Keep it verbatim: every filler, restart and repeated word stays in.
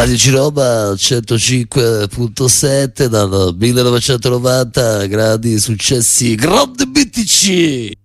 Radio Ciroma centocinque virgola sette dal millenovecentonovanta, grandi successi, grande B T C.